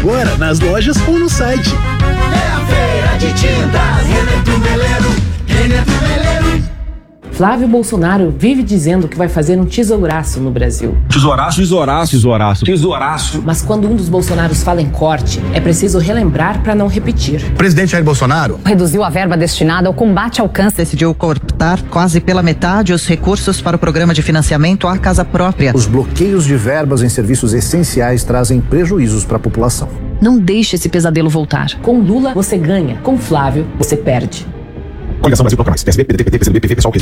agora nas lojas ou no site. É a feira de tintas Renato Meleiro, Renato Meleiro. Flávio Bolsonaro vive dizendo que vai fazer um tesouraço no Brasil. Tesouraço, tesouraço, tesouraço, tesouraço. Mas quando um dos Bolsonaros fala em corte, é preciso relembrar para não repetir. O presidente Jair Bolsonaro reduziu a verba destinada ao combate ao câncer. Decidiu cortar quase pela metade os recursos para o programa de financiamento à casa própria. Os bloqueios de verbas em serviços essenciais trazem prejuízos para a população. Não deixe esse pesadelo voltar. Com Lula, você ganha. Com Flávio, você perde. Coligação Brasil Proclamais. PSB, PDT, PCdoB, PV, pessoal,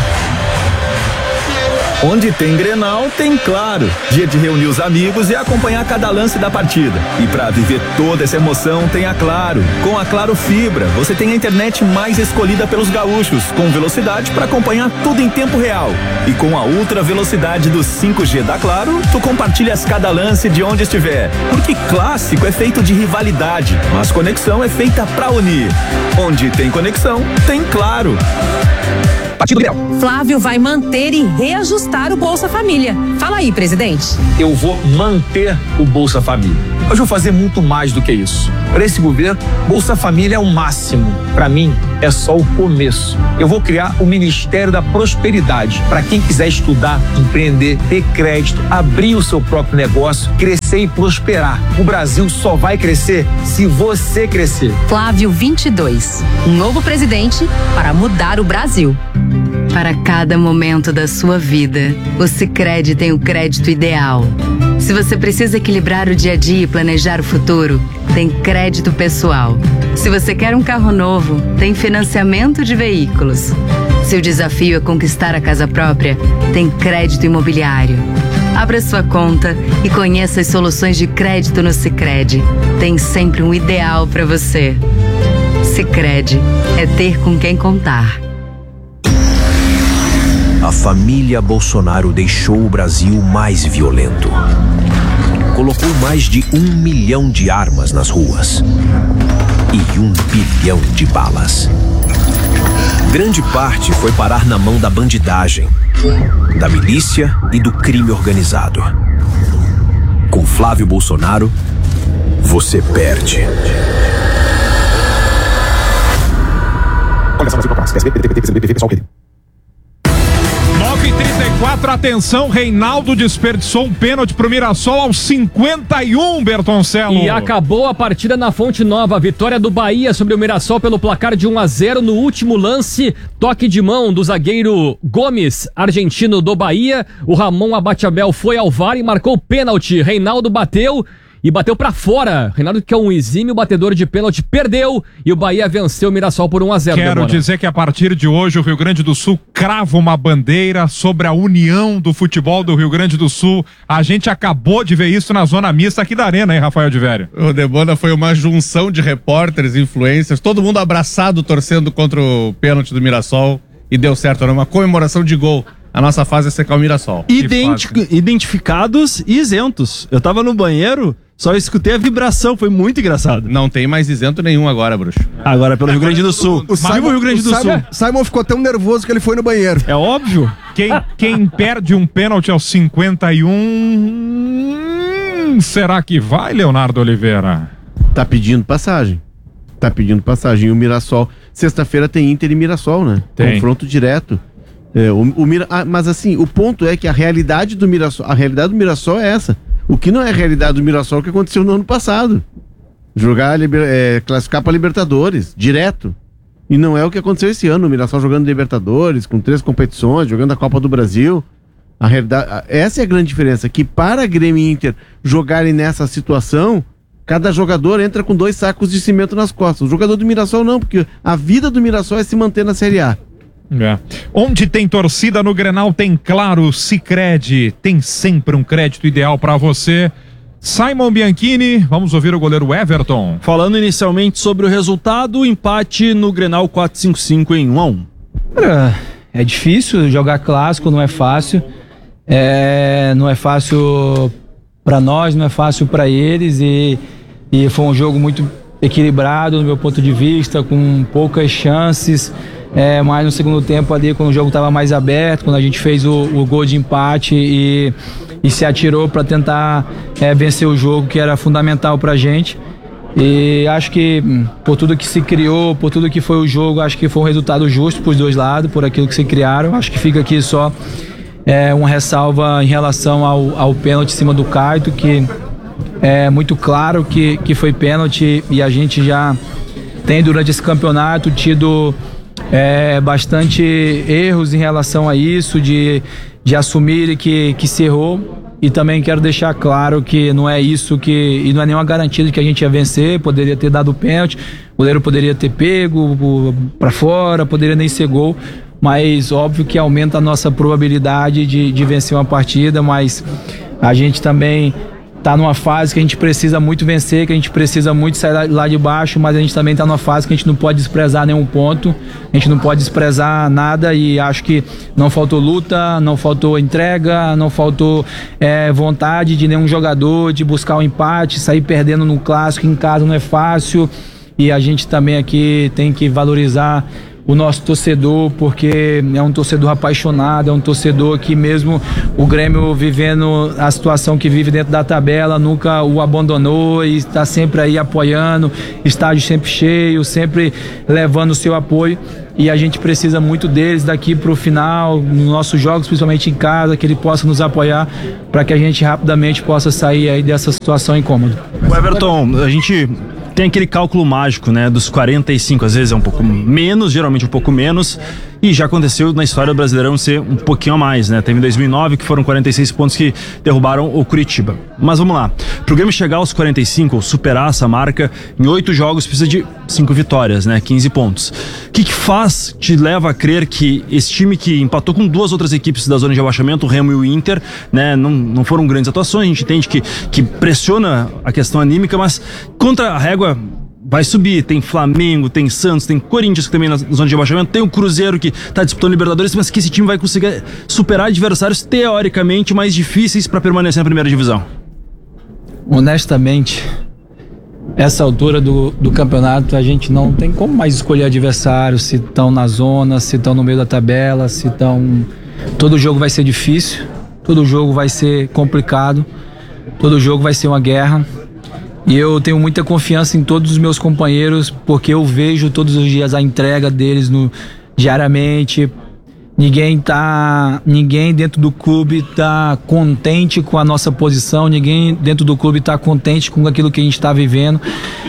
Onde tem Grenal, tem Claro. Dia de reunir os amigos e acompanhar cada lance da partida. E pra viver toda essa emoção, tem a Claro. Com a Claro Fibra, você tem a internet mais escolhida pelos gaúchos, com velocidade para acompanhar tudo em tempo real. E com a ultra velocidade do 5G da Claro, tu compartilhas cada lance de onde estiver. Porque clássico é feito de rivalidade, mas conexão é feita pra unir. Onde tem conexão, tem Claro. Partido Liberal. Flávio vai manter e reajustar o Bolsa Família. Fala aí, presidente. Eu vou manter o Bolsa Família. Mas vou fazer muito mais do que isso. Para esse governo, Bolsa Família é o máximo. Para mim, é só o começo. Eu vou criar o Ministério da Prosperidade. Para quem quiser estudar, empreender, ter crédito, abrir o seu próprio negócio, crescer e prosperar. O Brasil só vai crescer se você crescer. Flávio 22. Um novo presidente para mudar o Brasil. Para cada momento da sua vida, o Sicredi tem o crédito ideal. Se você precisa equilibrar o dia a dia e planejar o futuro, tem crédito pessoal. Se você quer um carro novo, tem financiamento de veículos. Se o desafio é conquistar a casa própria, tem crédito imobiliário. Abra sua conta e conheça as soluções de crédito no Sicredi. Tem sempre um ideal para você. Sicredi é ter com quem contar. A família Bolsonaro deixou o Brasil mais violento. Colocou mais de 1 milhão de armas nas ruas e 1 bilhão de balas. Grande parte foi parar na mão da bandidagem, da milícia e do crime organizado. Com Flávio Bolsonaro, você perde. Coligação Brasil Proclamais. PSB, PDT, PCdoB, PV, pessoal, 9h34, atenção, Reinaldo desperdiçou um pênalti pro Mirassol aos 51, Bertoncello. E acabou a partida na Fonte Nova, vitória do Bahia sobre o Mirassol pelo placar de 1-0 no último lance, toque de mão do zagueiro Gomes, argentino do Bahia. O Ramon Abatiabel foi ao VAR e marcou o pênalti. Reinaldo bateu e bateu pra fora. Reinaldo, que é um exímio batedor de pênalti, perdeu e o Bahia venceu o Mirassol por 1-0. Quero dizer que a partir de hoje o Rio Grande do Sul crava uma bandeira sobre a união do futebol do Rio Grande do Sul. A gente acabou de ver isso na zona mista aqui da Arena, hein, Rafael de Vério? O Debona foi uma junção de repórteres, influencers, todo mundo abraçado, torcendo contra o pênalti do Mirassol e deu certo, era uma comemoração de gol. A nossa fase é secar o Mirassol. Identificados e isentos. Eu tava no banheiro, só escutei a vibração, foi muito engraçado. Não tem mais isento nenhum agora, bruxo. Agora pelo Rio Grande do Sul. O Rio Grande do Sul. Simon ficou tão nervoso que ele foi no banheiro. É óbvio. Quem perde um pênalti aos 51... será que vai, Leonardo Oliveira? Tá pedindo passagem. E o Mirassol... Sexta-feira tem Inter e Mirassol, né? Tem. Confronto direto. Mas assim, o ponto é que a realidade do Mirassol é essa. O que não é a realidade do Mirassol é o que aconteceu no ano passado. Classificar para Libertadores, direto. E não é o que aconteceu esse ano. O Mirassol jogando Libertadores, com 3 competições, jogando a Copa do Brasil. A realidade, essa é a grande diferença, que para Grêmio e Inter jogarem nessa situação, cada jogador entra com 2 sacos de cimento nas costas. O jogador do Mirassol não, porque a vida do Mirassol é se manter na Série A. Onde tem torcida no Grenal tem Claro, Sicredi, tem sempre um crédito ideal para você. Simon Bianchini, vamos ouvir o goleiro Everton. Falando inicialmente sobre o resultado, empate no Grenal 4-5-5 em 1-1. É difícil jogar clássico, não é fácil. Não é fácil para nós, não é fácil para eles e foi um jogo muito equilibrado no meu ponto de vista, com poucas chances. mais no segundo tempo ali, quando o jogo estava mais aberto, quando a gente fez o gol de empate e se atirou para tentar vencer o jogo, que era fundamental para a gente. E acho que por tudo que se criou, por tudo que foi o jogo, acho que foi um resultado justo para os dois lados, por aquilo que se criaram. Acho que fica aqui só uma ressalva em relação ao pênalti em cima do Caio, que é muito claro que foi pênalti, e a gente já tem durante esse campeonato tido bastante erros em relação a isso, de assumir que se errou. E também quero deixar claro que não é isso e não é nenhuma garantia de que a gente ia vencer. Poderia ter dado pênalti, o goleiro poderia ter pego para fora, poderia nem ser gol, mas óbvio que aumenta a nossa probabilidade de vencer uma partida. Mas a gente também tá numa fase que a gente precisa muito vencer, que a gente precisa muito sair lá de baixo, mas a gente também tá numa fase que a gente não pode desprezar nenhum ponto, a gente não pode desprezar nada, e acho que não faltou luta, não faltou entrega, não faltou vontade de nenhum jogador de buscar o empate, sair perdendo no clássico em casa não é fácil, e a gente também aqui tem que valorizar o nosso torcedor, porque é um torcedor apaixonado, é um torcedor que, mesmo o Grêmio vivendo a situação que vive dentro da tabela, nunca o abandonou e está sempre aí apoiando, estádio sempre cheio, sempre levando o seu apoio, e a gente precisa muito deles daqui para o final, nos nossos jogos, principalmente em casa, que ele possa nos apoiar para que a gente rapidamente possa sair aí dessa situação incômoda. O Everton, a gente tem aquele cálculo mágico, né, dos 45, às vezes é um pouco menos, geralmente um pouco menos, e já aconteceu na história do Brasileirão ser um pouquinho a mais, né? Teve em 2009 que foram 46 pontos que derrubaram o Curitiba. Mas vamos lá, pro Grêmio chegar aos 45, ou superar essa marca, em 8 jogos precisa de 5 vitórias, né, 15 pontos. O que te leva a crer que esse time que empatou com 2 outras equipes da zona de abaixamento, o Remo e o Inter, né, não foram grandes atuações, a gente entende que pressiona a questão anímica, mas contra a régua vai subir, tem Flamengo, tem Santos, tem Corinthians que também na zona de abaixamento, tem o Cruzeiro que está disputando Libertadores, mas que esse time vai conseguir superar adversários teoricamente mais difíceis para permanecer na primeira divisão. Honestamente, essa altura do campeonato a gente não tem como mais escolher adversários, se estão na zona, se estão no meio da tabela, se estão... Todo jogo vai ser difícil, todo jogo vai ser complicado, todo jogo vai ser uma guerra. E eu tenho muita confiança em todos os meus companheiros, porque eu vejo todos os dias a entrega deles diariamente. Ninguém dentro do clube está contente com a nossa posição, ninguém dentro do clube está contente com aquilo que a gente está vivendo.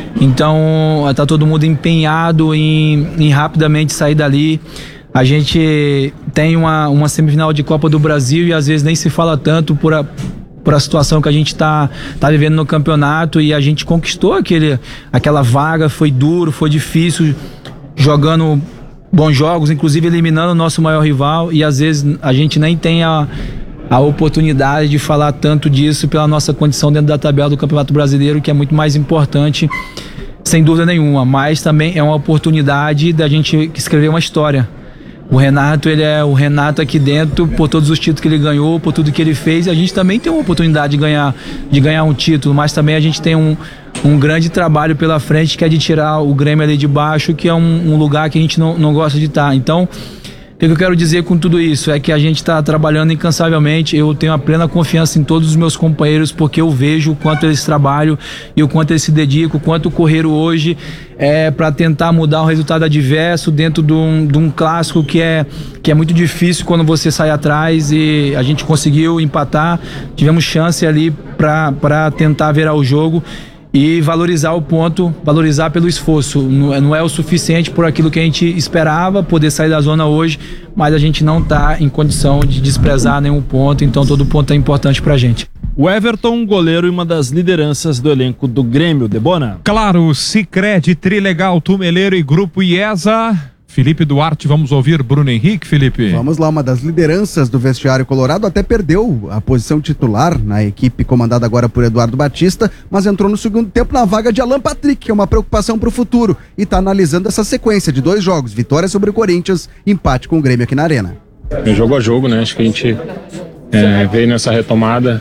Então está todo mundo empenhado em rapidamente sair dali. A gente tem uma semifinal de Copa do Brasil e às vezes nem se fala tanto por a situação que a gente tá vivendo no campeonato, e a gente conquistou aquela vaga. Foi duro, foi difícil, jogando bons jogos, inclusive eliminando o nosso maior rival, e às vezes a gente nem tem a oportunidade de falar tanto disso pela nossa condição dentro da tabela do Campeonato Brasileiro, que é muito mais importante, sem dúvida nenhuma, mas também é uma oportunidade da gente escrever uma história. O Renato, ele é o Renato aqui dentro, por todos os títulos que ele ganhou, por tudo que ele fez, e a gente também tem uma oportunidade de ganhar um título, mas também a gente tem um grande trabalho pela frente, que é de tirar o Grêmio ali de baixo, que é um lugar que a gente não gosta de estar. Então, o que eu quero dizer com tudo isso é que a gente está trabalhando incansavelmente. Eu tenho a plena confiança em todos os meus companheiros, porque eu vejo o quanto eles trabalham e o quanto eles se dedicam, o quanto correram hoje para tentar mudar um resultado adverso dentro de um clássico que é muito difícil quando você sai atrás, e a gente conseguiu empatar, tivemos chance ali para tentar virar o jogo e valorizar o ponto, valorizar pelo esforço. Não é o suficiente por aquilo que a gente esperava, poder sair da zona hoje, mas a gente não está em condição de desprezar nenhum ponto, então todo ponto é importante pra gente. O Everton, goleiro e uma das lideranças do elenco do Grêmio, Debona. Claro, Sicredi, Trilegal, Tumeleiro e Grupo IESA. Felipe Duarte, vamos ouvir Bruno Henrique, Felipe. Vamos lá, uma das lideranças do vestiário colorado até perdeu a posição titular na equipe comandada agora por Eduardo Batista, mas entrou no segundo tempo na vaga de Alan Patrick, que é uma preocupação para o futuro, e está analisando essa sequência de 2 jogos, vitória sobre o Corinthians, empate com o Grêmio aqui na Arena. Jogo a jogo, né? Acho que a gente veio nessa retomada,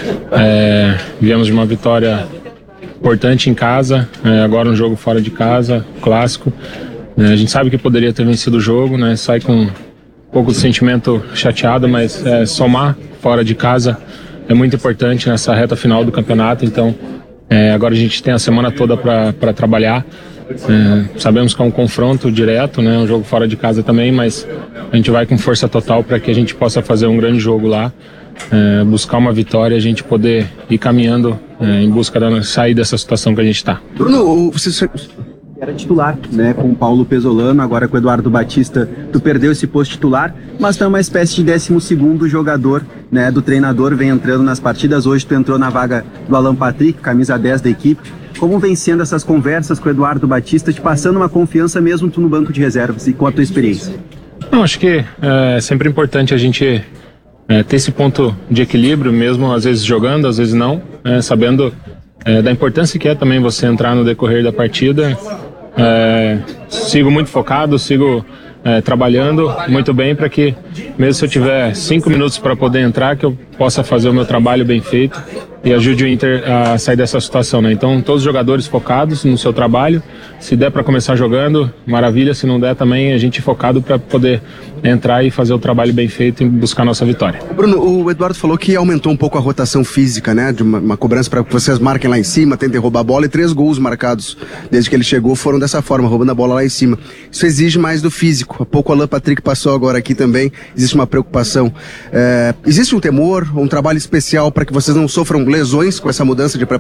viemos de uma vitória importante em casa, agora um jogo fora de casa, clássico. A gente sabe que poderia ter vencido o jogo, né? Sai com um pouco de sentimento chateado, mas somar fora de casa é muito importante nessa reta final do campeonato. Então, agora a gente tem a semana toda para trabalhar. Sabemos que é um confronto direto, né? Um jogo fora de casa também, mas a gente vai com força total para que a gente possa fazer um grande jogo lá, buscar uma vitória e a gente poder ir caminhando em busca de sair dessa situação que a gente está. Bruno, você era titular, né, com o Paulo Pesolano, agora com o Eduardo Batista, tu perdeu esse posto titular, mas tu é uma espécie de 12º jogador, né, do treinador, vem entrando nas partidas. Hoje tu entrou na vaga do Alan Patrick, camisa 10 da equipe. Como vem sendo essas conversas com o Eduardo Batista, te passando uma confiança mesmo tu no banco de reservas e com a tua experiência? Não, acho que é sempre importante a gente ter esse ponto de equilíbrio, mesmo às vezes jogando, às vezes não, sabendo da importância que é também você entrar no decorrer da partida. Sigo muito focado, sigo trabalhando muito bem para que, mesmo se eu tiver 5 minutos para poder entrar, que eu possa fazer o meu trabalho bem feito e ajude o Inter a sair dessa situação, né? Então, todos os jogadores focados no seu trabalho. Se der para começar jogando, maravilha. Se não der também, a gente focado para poder entrar e fazer o trabalho bem feito e buscar a nossa vitória. Bruno, o Eduardo falou que aumentou um pouco a rotação física, né? De uma cobrança para que vocês marquem lá em cima, tentem roubar a bola, e 3 gols marcados desde que ele chegou foram dessa forma, roubando a bola lá em cima. Isso exige mais do físico. Há pouco o Alan Patrick passou agora aqui também. Existe uma preocupação. Existe um temor, um trabalho especial para que vocês não sofram lesões com essa mudança de preparação?